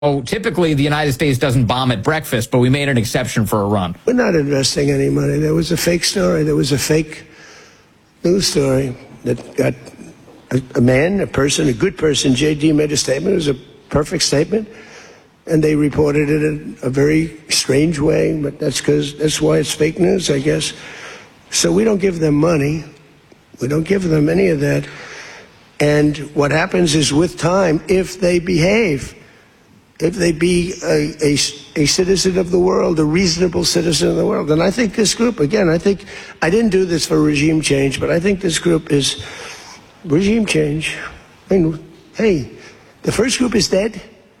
Oh, typically the United States doesn't bomb at breakfast, but we made an exception for Iran. We're not investing any money. There was a fake story. There was a fake news story that got a person, a good person. JD made a statement. It was a perfect statement. And they reported it in a very strange way, but that's why it's fake news, I guess. So we don't give them money. We don't give them any of that. And what happens is with time, if they behave, if they be a citizen of the world, a reasonable citizen of the world. And I think this group, again, I didn't do this for regime change, but I think this group is regime change. I mean, hey, the first group is dead.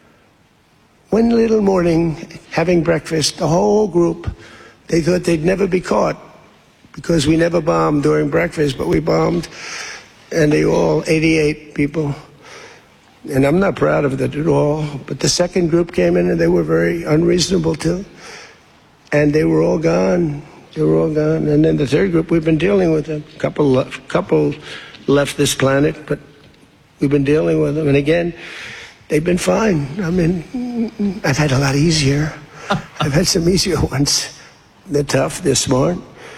One little morning, having breakfast, the whole group, they thought they'd never be caught because we never bombed during breakfast, but we bombed, and they all, 88 people. And I'm not proud of that at all, but the second group came in and they were very unreasonable too. And they were all gone. They were all gone. And then the third group, we've been dealing with them. Couple left this planet, but we've been dealing with them. And again, they've been fine. I mean, I've had a lot easier. I've had some easier ones. They're tough, they're smart.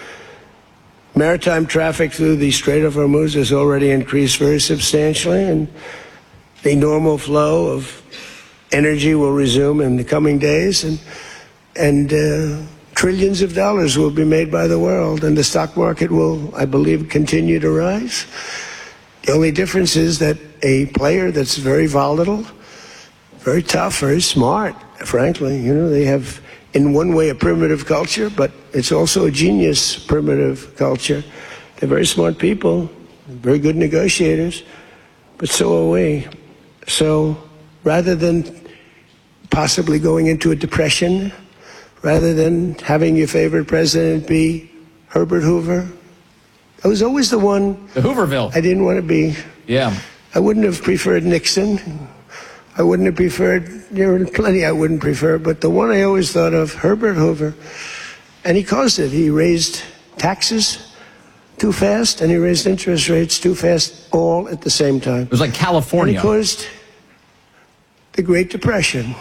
Maritime traffic through the Strait of Hormuz has already increased very substantially, and the normal flow of energy will resume in the coming days, and trillions of dollars will be made by the world, and the stock market will, I believe, continue to rise. The only difference is that a player that's very volatile, very tough, very smart, frankly, they have, in one way, a primitive culture, but it's also a genius primitive culture. They're very smart people, very good negotiators, but so are we. So rather than possibly going into a depression, rather than having your favorite president be Herbert Hoover, I was always the one. The Hooverville. I didn't want to be. Yeah. I wouldn't have preferred Nixon. I wouldn't have preferred, there were plenty I wouldn't prefer, but the one I always thought of, Herbert Hoover, and he caused it. He raised taxes too fast, and he raised interest rates too fast, all at the same time. It was like California. And he caused the Great Depression.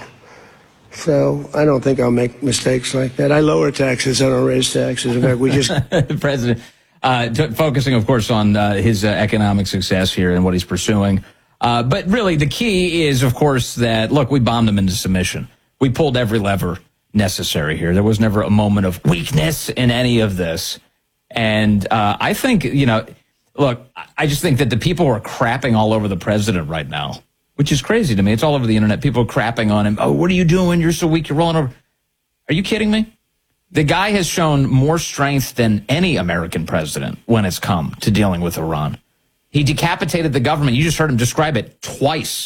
So I don't think I'll make mistakes like that. I lower taxes, I don't raise taxes. In fact, we just... The president, focusing, of course, on his economic success here and what he's pursuing. But really, the key is, of course, that, look, we bombed them into submission. We pulled every lever necessary here. There was never a moment of weakness in any of this. And I think, look, I just think that the people are crapping all over the president right now, which is crazy to me. It's all over the internet. People are crapping on him. Oh, what are you doing? You're so weak. You're rolling over. Are you kidding me? The guy has shown more strength than any American president when it's come to dealing with Iran. He decapitated the government. You just heard him describe it twice.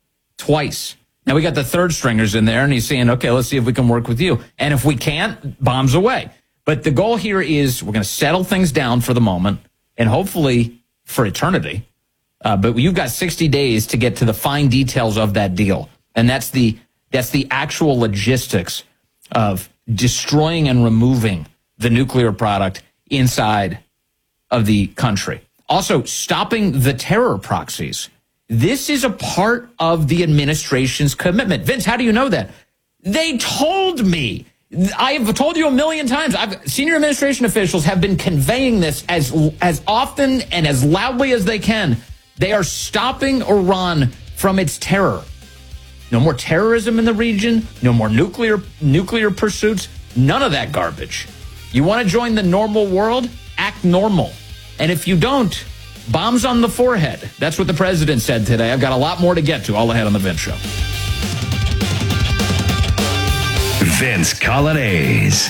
Now we got the third stringers in there, and he's saying, okay, let's see if we can work with you. And if we can't, bombs away. But the goal here is we're going to settle things down for the moment and hopefully for eternity. But you've got 60 days to get to the fine details of that deal. And that's the actual logistics of destroying and removing the nuclear product inside of the country. Also, stopping the terror proxies. This is a part of the administration's commitment. Vince, how do you know that? They told me. I have told you a million times. Senior administration officials have been conveying this as often and as loudly as they can. They are stopping Iran from its terror. No more terrorism in the region. No more nuclear pursuits. None of that garbage. You want to join the normal world? Act normal. And if you don't, bombs on the forehead. That's what the president said today. I've got a lot more to get to. All ahead on The Vince Show. Vince Coglianese.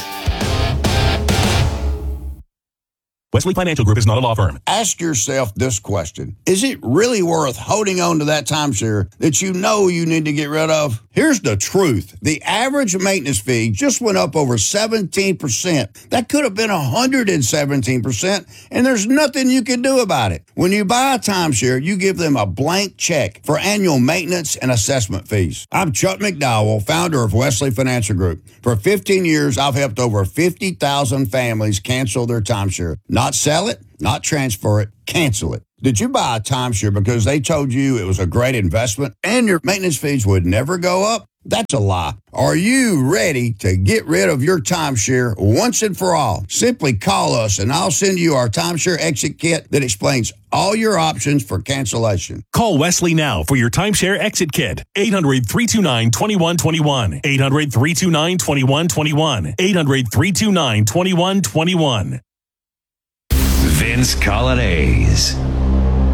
Wesley Financial Group is not a law firm. Ask yourself this question. Is it really worth holding on to that timeshare that you know you need to get rid of? Here's the truth. The average maintenance fee just went up over 17%. That could have been 117%, and there's nothing you can do about it. When you buy a timeshare, you give them a blank check for annual maintenance and assessment fees. I'm Chuck McDowell, founder of Wesley Financial Group. For 15 years, I've helped over 50,000 families cancel their timeshare. Not sell it, not transfer it, cancel it. Did you buy a timeshare because they told you it was a great investment and your maintenance fees would never go up? That's a lie. Are you ready to get rid of your timeshare once and for all? Simply call us and I'll send you our timeshare exit kit that explains all your options for cancellation. Call Wesley now for your timeshare exit kit. 800-329-2121. 800-329-2121. 800-329-2121. Vince Coglianese.